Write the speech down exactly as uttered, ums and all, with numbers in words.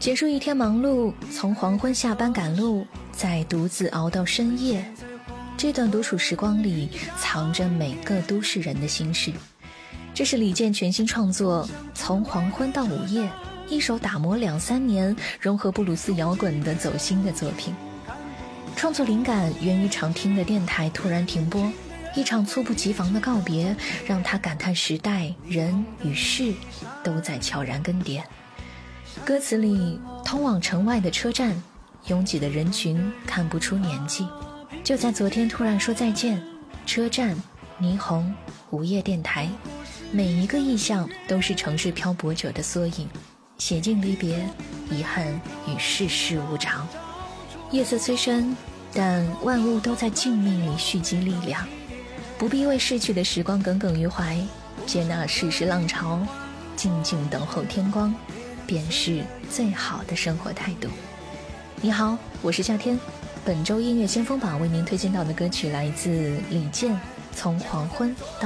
结束一天忙碌，从黄昏下班赶路，再独自熬到深夜，这段独处时光里藏着每个都市人的心事。这是李健全新创作《从黄昏到午夜》，一首打磨两三年融合布鲁斯摇滚的走心的作品。创作灵感源于常听的电台突然停播，一场猝不及防的告别让他感叹时代人与事都在悄然更迭。歌词里通往城外的车站，拥挤的人群看不出年纪，就在昨天突然说再见。车站、霓虹、午夜电台，每一个意象都是城市漂泊者的缩影，写尽离别、遗憾与世事无常。夜色虽深，但万物都在静谧里蓄积力量，不必为逝去的时光耿耿于怀，接纳世事浪潮，静静等候天光，便是最好的生活态度。你好，我是夏天。本周音乐先锋榜为您推荐到的歌曲来自李健，《从黄昏到